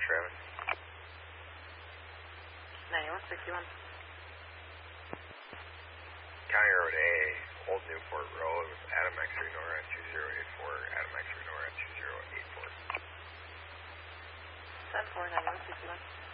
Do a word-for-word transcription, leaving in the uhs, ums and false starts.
Travis. ninety-one sixty-one. County Road A, Old Newport Road with Adam X-ray Nora two zero eight four, Adam X-ray Nora two zero eight four. ten four, ninety-one sixty-one.